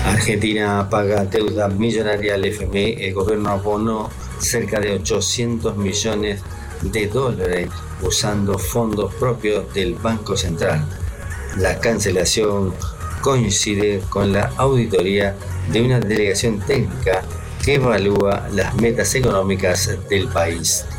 Argentina paga deuda millonaria al FMI. El gobierno abonó cerca de 800 millones de dólares usando fondos propios del Banco Central. La cancelación coincide con la auditoría de una delegación técnica que evalúa las metas económicas del país.